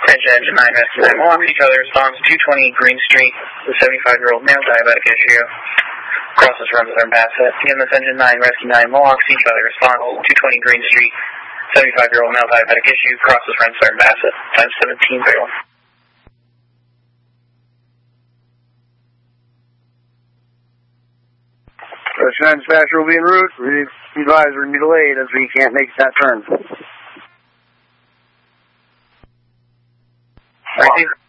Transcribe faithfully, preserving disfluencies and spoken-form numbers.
Attention, Engine nine, Rescue nine, Milwaukee, Charlie responds, two twenty Green Street, the seventy-five-year-old male diabetic issue, crosses from Southern Bassett. Again, this Engine nine, Rescue nine, Milwaukee, Charlie responds, two twenty Green Street, seventy-five-year-old male diabetic issue, crosses from Southern Bassett, time seventeen zero. Rescue nine dispatcher will be en route. We advise we're going to be delayed as we can't make that turn. Right.